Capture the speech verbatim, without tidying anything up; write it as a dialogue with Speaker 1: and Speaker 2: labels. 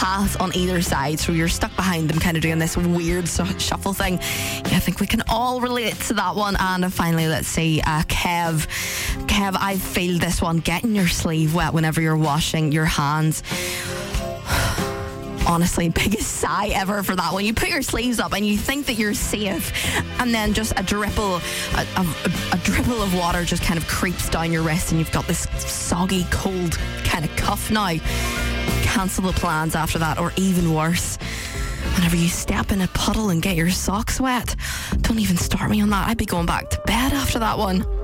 Speaker 1: path on either side, so you're stuck behind them kind of doing this weird shuffle thing. Yeah, I think we can all relate to that one. And finally, let's see, uh, Kev. Kev, I feel this one, getting your sleeve wet whenever you're washing your hands. Honestly, biggest sigh ever for that one. You put your sleeves up and you think that you're safe, and then just a dribble, a, a, a dribble of water just kind of creeps down your wrist, and you've got this soggy, cold kind of cuff now. Cancel the plans after that, or even worse, whenever you step in a puddle and get your socks wet, don't even start me on that. I'd be going back to bed after that one.